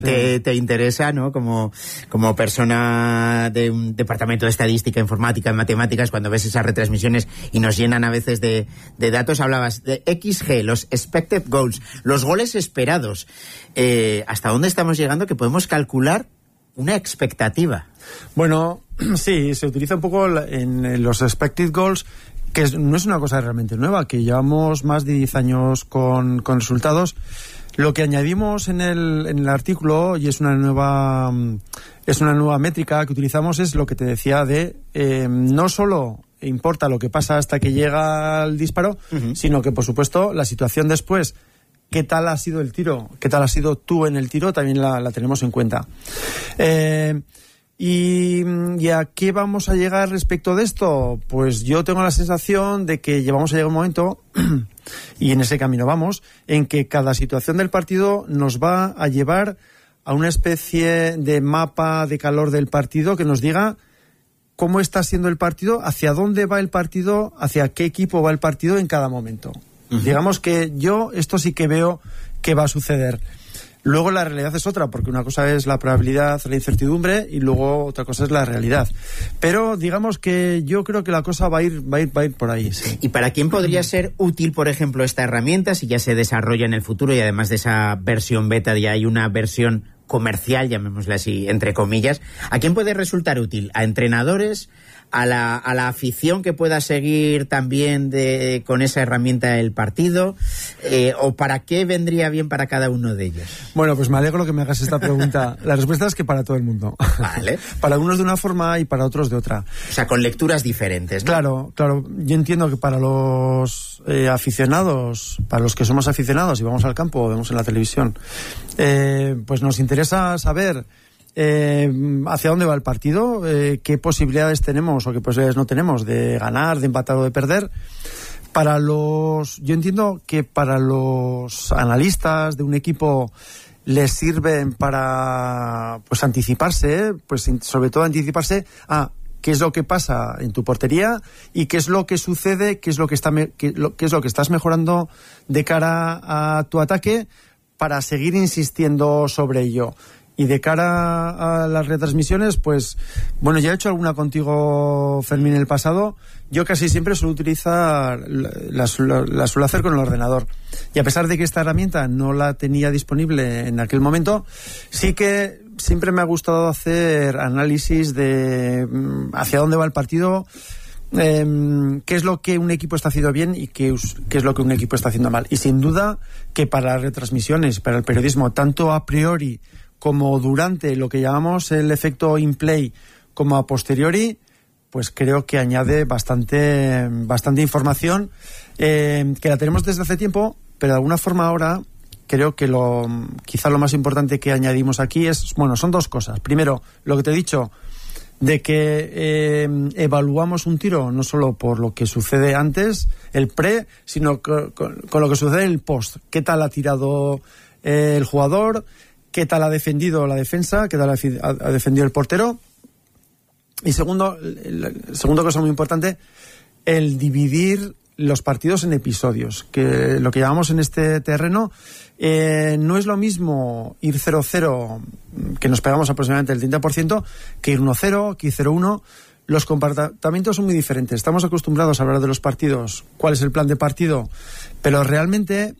te interesa, ¿no? Como persona de un departamento de estadística, informática, matemáticas, cuando ves esas retransmisiones y nos llenan a veces de datos, hablabas de XG, los expected goals, los goles esperados. ¿Hasta dónde estamos llegando que podemos calcular una expectativa? Bueno, sí, se utiliza un poco en los expected goals, que no es una cosa realmente nueva, que llevamos más de 10 años con resultados. Lo que añadimos en el artículo, y es una nueva métrica que utilizamos, es lo que te decía de no solo importa lo que pasa hasta que llega el disparo, sino que, por supuesto, la situación después, qué tal ha sido el tiro, qué tal has sido tú en el tiro, también la tenemos en cuenta. ¿Y a qué vamos a llegar respecto de esto? Pues yo tengo la sensación de que vamos a llegar un momento, y en ese camino vamos, en que cada situación del partido nos va a llevar a una especie de mapa de calor del partido que nos diga cómo está siendo el partido, hacia dónde va el partido, hacia qué equipo va el partido en cada momento. Digamos que yo esto sí que veo que va a suceder. Luego la realidad es otra, porque una cosa es la probabilidad, la incertidumbre, y luego otra cosa es la realidad. Pero digamos que yo creo que la cosa va a ir por ahí. Sí. ¿Y para quién podría ser útil, por ejemplo, esta herramienta si ya se desarrolla en el futuro y además de esa versión beta ya hay una versión comercial, llamémosla así, entre comillas? ¿A quién puede resultar útil? ¿A entrenadores? ¿A la afición que pueda seguir también con esa herramienta el partido? ¿O para qué vendría bien para cada uno de ellos? Bueno, pues me alegro que me hagas esta pregunta. La respuesta es que para todo el mundo. Vale. Para algunos de una forma y para otros de otra. O sea, con lecturas diferentes, ¿no? Claro. Yo entiendo que para los aficionados, para los que somos aficionados y vamos al campo o vemos en la televisión, pues nos interesa saber hacia dónde va el partido, qué posibilidades tenemos o qué posibilidades no tenemos de ganar, de empatar o de perder. Yo entiendo que para los analistas de un equipo les sirven para pues anticiparse, pues sobre todo anticiparse a qué es lo que pasa en tu portería y qué es lo que sucede, qué es lo que estás mejorando de cara a tu ataque para seguir insistiendo sobre ello. Y de cara a las retransmisiones, pues, bueno, ya he hecho alguna contigo, Fermín, en el pasado. Yo casi siempre suelo utilizar, la suelo hacer con el ordenador. Y a pesar de que esta herramienta no la tenía disponible en aquel momento, sí que siempre me ha gustado hacer análisis de hacia dónde va el partido, qué es lo que un equipo está haciendo bien y qué es lo que un equipo está haciendo mal. Y sin duda que para las retransmisiones, para el periodismo, tanto a priori como durante lo que llamamos el efecto in-play, como a posteriori, pues creo que añade bastante información, que la tenemos desde hace tiempo, pero de alguna forma ahora creo que quizá lo más importante que añadimos aquí son dos cosas. Primero, lo que te he dicho, de que evaluamos un tiro no solo por lo que sucede antes, el pre, sino con lo que sucede en el post. ¿Qué tal ha tirado el jugador? ¿Qué tal ha defendido la defensa? ¿Qué tal ha defendido el portero? Y segunda cosa muy importante, el dividir los partidos en episodios, que lo que llamamos en este terreno no es lo mismo ir 0-0, que nos pegamos aproximadamente el 30%, que ir 1-0, que ir 0-1. Los comportamientos son muy diferentes. Estamos acostumbrados a hablar de los partidos, cuál es el plan de partido, pero realmente...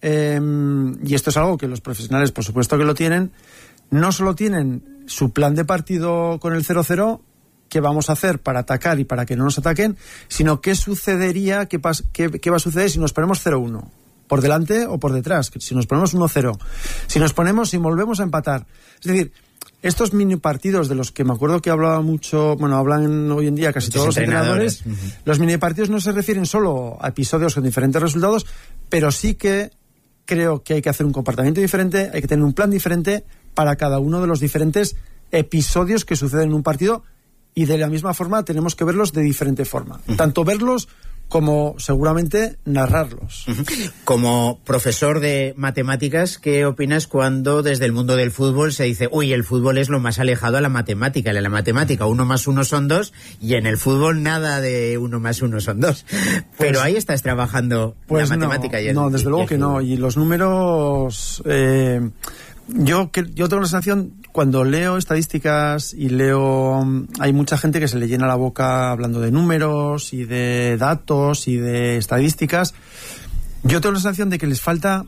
y esto es algo que los profesionales, por supuesto que lo tienen, no solo tienen su plan de partido con el 0-0, qué vamos a hacer para atacar y para que no nos ataquen, sino qué sucedería, qué va a suceder si nos ponemos 0-1, por delante o por detrás, si nos ponemos 1-0, si volvemos a empatar. Es decir, estos mini partidos de los que me acuerdo que hablaba mucho, hablan hoy en día casi todos los entrenadores, los mini partidos no se refieren solo a episodios con diferentes resultados, pero sí que creo que hay que hacer un comportamiento diferente, hay que tener un plan diferente para cada uno de los diferentes episodios que suceden en un partido, y de la misma forma tenemos que verlos de diferente forma. Tanto verlos como seguramente narrarlos. Como profesor de matemáticas, ¿qué opinas cuando desde el mundo del fútbol se dice, el fútbol es lo más alejado a la matemática? En la matemática 1 más 1 son 2 y en el fútbol nada de 1 más 1 son 2. Pero ahí estás trabajando la matemática. No, desde luego que no. Y los números... Yo tengo la sensación, cuando leo estadísticas y hay mucha gente que se le llena la boca hablando de números y de datos y de estadísticas. Yo tengo la sensación de que les falta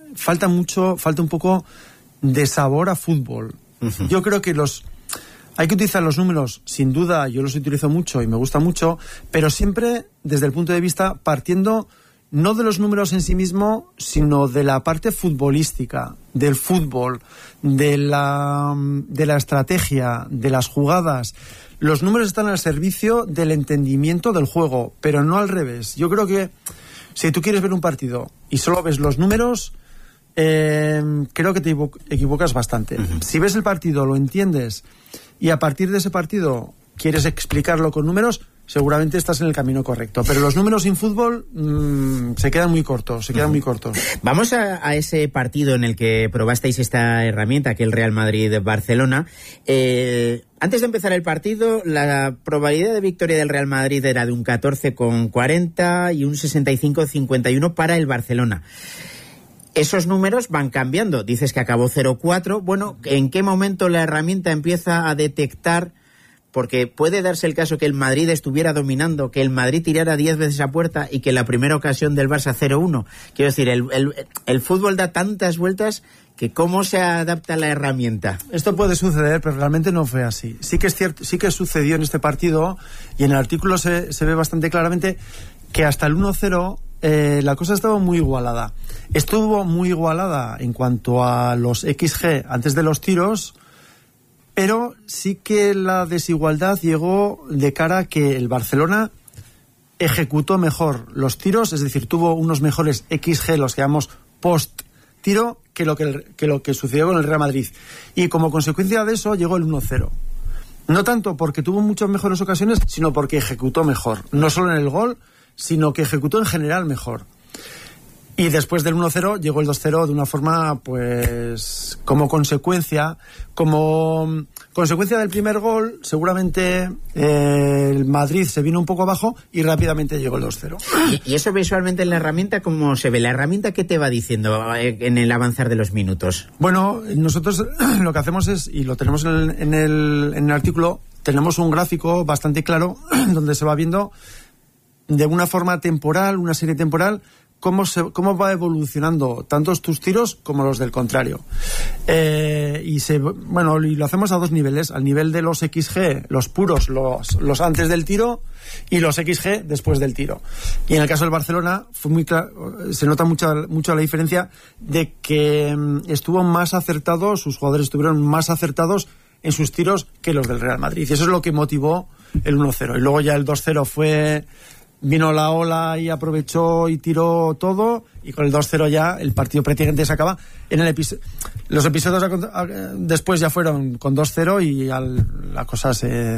un poco de sabor a fútbol. Uh-huh. Yo creo que hay que utilizar los números, sin duda, yo los utilizo mucho y me gusta mucho, pero siempre desde el punto de vista partiendo no de los números en sí mismo, sino de la parte futbolística, del fútbol, de la estrategia, de las jugadas. Los números están al servicio del entendimiento del juego, pero no al revés. Yo creo que si tú quieres ver un partido y solo ves los números, creo que te equivocas bastante. Uh-huh. Si ves el partido, lo entiendes y a partir de ese partido quieres explicarlo con números, seguramente estás en el camino correcto. Pero los números sin fútbol se quedan muy cortos, muy cortos. Vamos a ese partido en el que probasteis esta herramienta, que es el Real Madrid-Barcelona. Antes de empezar el partido, la probabilidad de victoria del Real Madrid era de un 14,40 y un 65,51 para el Barcelona. Esos números van cambiando. Dices que acabó 0-4. Bueno, ¿en qué momento la herramienta empieza a detectar? Porque puede darse el caso que el Madrid estuviera dominando, que el Madrid tirara 10 veces a puerta y que la primera ocasión del Barça 0-1. Quiero decir, el fútbol da tantas vueltas que ¿cómo se adapta la herramienta? Esto puede suceder, pero realmente no fue así. Sí que es cierto, sí que sucedió en este partido y en el artículo se ve bastante claramente que hasta el 1-0 la cosa estaba muy igualada. Estuvo muy igualada en cuanto a los XG antes de los tiros, pero sí que la desigualdad llegó de cara a que el Barcelona ejecutó mejor los tiros, es decir, tuvo unos mejores XG, los que llamamos post-tiro, que lo que sucedió con el Real Madrid. Y como consecuencia de eso llegó el 1-0. No tanto porque tuvo muchas mejores ocasiones, sino porque ejecutó mejor. No solo en el gol, sino que ejecutó en general mejor. Y después del 1-0 llegó el 2-0 de una forma, pues, como consecuencia del primer gol, seguramente el Madrid se vino un poco abajo y rápidamente llegó el 2-0. ¿Y eso visualmente en la herramienta cómo se ve? ¿La herramienta qué te va diciendo en el avanzar de los minutos? Bueno, nosotros lo que hacemos es, y lo tenemos en el artículo, tenemos un gráfico bastante claro donde se va viendo de una forma temporal, una serie temporal, cómo va evolucionando tanto tus tiros como los del contrario. Y lo hacemos a dos niveles, al nivel de los XG, los puros, los antes del tiro, y los XG después del tiro. Y en el caso del Barcelona fue muy claro, se nota mucho la diferencia de que estuvo más acertado, sus jugadores estuvieron más acertados en sus tiros que los del Real Madrid. Y eso es lo que motivó el 1-0. Y luego ya el 2-0 vino la ola y aprovechó y tiró todo, y con el 2-0 ya el partido prácticamente se acaba. Los episodios después ya fueron con 2-0 y la cosa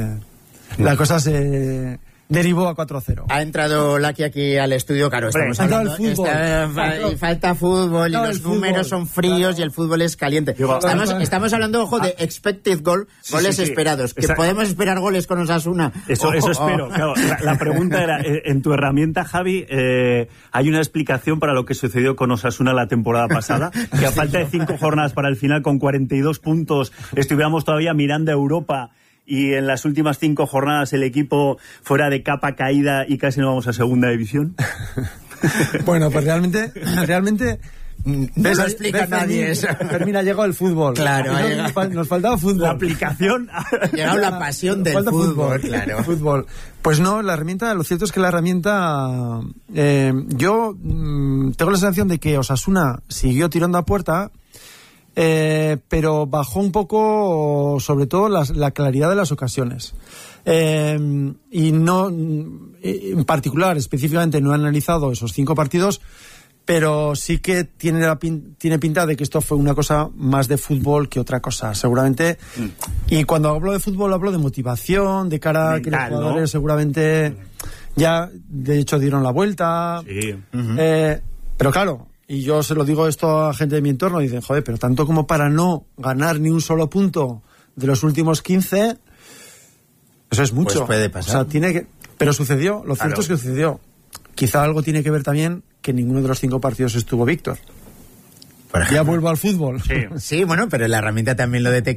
se derivó a 4-0. Ha entrado Laki aquí al estudio, claro, estamos hablando falta fútbol y los números son fríos y el fútbol es caliente. Estamos hablando, ojo, de expected goal, goles esperados, que podemos esperar goles con Osasuna. Eso espero. Claro, la pregunta era, en tu herramienta, Javi, hay una explicación para lo que sucedió con Osasuna la temporada pasada, que a falta de 5 jornadas para el final, con 42 puntos, estuviéramos todavía mirando a Europa, y en las últimas 5 jornadas el equipo fuera de capa caída y casi no vamos a segunda división. Bueno, pues realmente no lo explica nadie eso. Termina, llegó el fútbol. Claro, nos faltaba fútbol. La aplicación. Llegado la pasión del fútbol, claro. Fútbol. Pues no, la herramienta, lo cierto es que la herramienta, yo tengo la sensación de que Osasuna siguió tirando a puerta, pero bajó un poco, sobre todo, la claridad de las ocasiones. Y no, en particular, específicamente, no he analizado esos 5 partidos, pero sí que tiene pinta de que esto fue una cosa más de fútbol que otra cosa, seguramente. Y cuando hablo de fútbol, hablo de motivación, de cara a que los jugadores, ¿no? Seguramente ya, de hecho, dieron la vuelta. Sí. Pero claro, y yo se lo digo esto a gente de mi entorno, y dicen, joder, pero tanto como para no ganar ni un solo punto de los últimos 15, eso es mucho. Pues puede pasar. O sea, pero sucedió, lo cierto es que sucedió. Quizá algo tiene que ver también que ninguno de los 5 partidos estuvo Víctor. por ejemplo. Ya vuelvo al fútbol. Sí. Sí, bueno, pero la herramienta también lo detecta